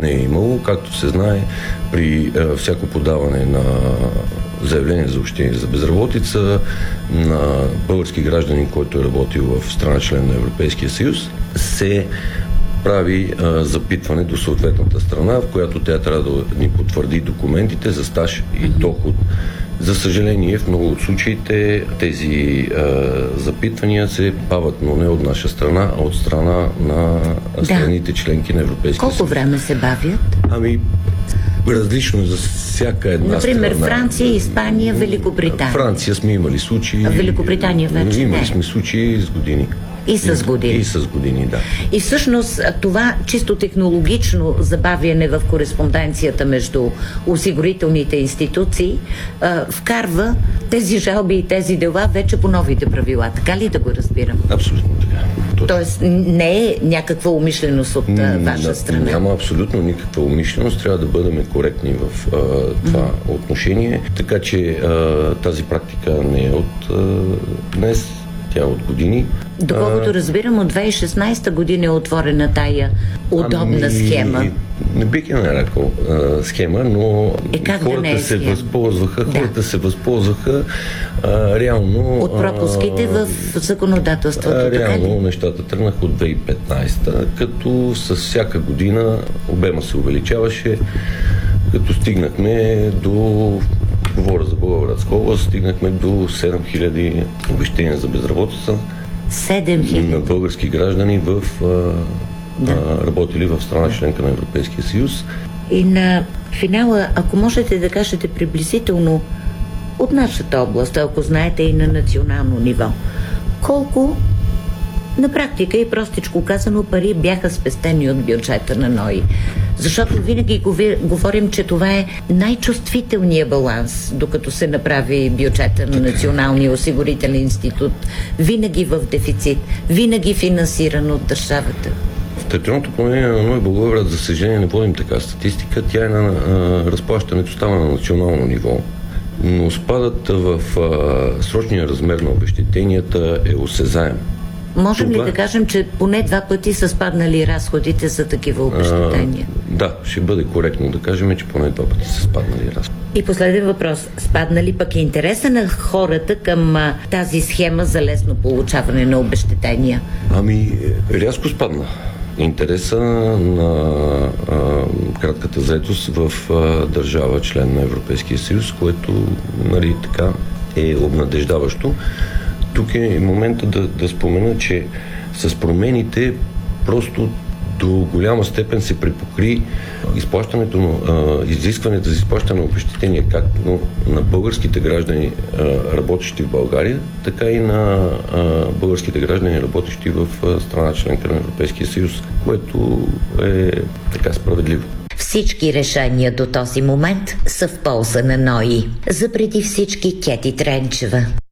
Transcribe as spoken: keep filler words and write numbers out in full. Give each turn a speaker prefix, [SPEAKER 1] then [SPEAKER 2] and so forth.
[SPEAKER 1] не е имало. Както се знае, при е, всяко подаване на заявление за общение за безработица на български гражданин, който е работил в страна член на Европейския съюз, се прави а, запитване до съответната страна, в която тя трябва да ни потвърди документите за стаж и доход. За съжаление, в много от случаите тези а, запитвания се бават, но не от наша страна, а от страна на страните
[SPEAKER 2] да.
[SPEAKER 1] членки на Европейския съюз.
[SPEAKER 2] Колко време се бавят?
[SPEAKER 1] Ами, различно за всяка една
[SPEAKER 2] Например,
[SPEAKER 1] страна.
[SPEAKER 2] Франция, Испания, Великобритания.
[SPEAKER 1] Франция сме имали случаи.
[SPEAKER 2] А Великобритания вече
[SPEAKER 1] имали
[SPEAKER 2] не.
[SPEAKER 1] сме случаи с години.
[SPEAKER 2] И с години.
[SPEAKER 1] И с години, да.
[SPEAKER 2] И всъщност това чисто технологично забавяне в кореспонденцията между осигурителните институции а, вкарва тези жалби и тези дела вече по новите правила. Така ли да го разбирам?
[SPEAKER 1] Абсолютно така.
[SPEAKER 2] Тоест не е някаква умишленост от а, ваша
[SPEAKER 1] да,
[SPEAKER 2] страна?
[SPEAKER 1] Няма абсолютно никаква умишленост. Трябва да бъдем коректни в а, това mm-hmm. отношение. Така че а, тази практика не е от а, днес, тя е от години.
[SPEAKER 2] Доколкото разбирам, от две хиляди и шестнадесета година е отворена тая удобна
[SPEAKER 1] ами,
[SPEAKER 2] схема.
[SPEAKER 1] Не бих я нарекал а, схема, но
[SPEAKER 2] е,
[SPEAKER 1] хората
[SPEAKER 2] да е
[SPEAKER 1] се
[SPEAKER 2] схема?
[SPEAKER 1] възползваха,
[SPEAKER 2] да.
[SPEAKER 1] хората се възползваха а, реално...
[SPEAKER 2] От пропуските
[SPEAKER 1] а,
[SPEAKER 2] в законодателството,
[SPEAKER 1] а,
[SPEAKER 2] така
[SPEAKER 1] реално
[SPEAKER 2] ли?
[SPEAKER 1] нещата тръгнаха от две хиляди и петнадесета, като с всяка година обема се увеличаваше, като стигнахме до... Говоря за Благоевградска област, стигнахме до седем хиляди обезщетения за безработица
[SPEAKER 2] седем хиляди
[SPEAKER 1] на български граждани в, а,
[SPEAKER 2] да.
[SPEAKER 1] а, работили в страна членка на Европейския съюз.
[SPEAKER 2] И на финала, ако можете да кажете приблизително от нашата област, ако знаете и на национално ниво, колко на практика и простичко казано пари бяха спестени от бюджета на НОИ? Защото винаги говорим, че това е най-чувствителният баланс, докато се направи бюджета на Националния осигурителен институт. Винаги в дефицит, винаги финансиран от държавата.
[SPEAKER 1] В териториалното управление на НОИ Благоевград, за съжаление, не водим така статистика. Тя е на а, разплащането става на национално ниво, но спадът в а, срочния размер на обезщетенията е осезаем.
[SPEAKER 2] Можем
[SPEAKER 1] Това...
[SPEAKER 2] ли да кажем, че поне два пъти са спаднали разходите за такива обезщетения?
[SPEAKER 1] А, да, ще бъде коректно да кажем, че поне два пъти са спаднали разходи.
[SPEAKER 2] И последен въпрос. Спадна ли пък интереса на хората към а, тази схема за лесно получаване на обезщетения?
[SPEAKER 1] Ами, рязко спадна интереса на а, кратката заетост в а, държава, член на Европейския съюз, което, нали, така е обнадеждаващо. Тук е момента да, да спомена, че с промените просто до голяма степен се припокри изплащането на изискването за изплащане на обезщетения както на българските граждани, а, работещи в България, така и на а, българските граждани, работещи в а, страна членка на Европейския съюз, което е така справедливо.
[SPEAKER 2] Всички решения до този момент са в полза на НОИ. За преди всички Кети Тренчева.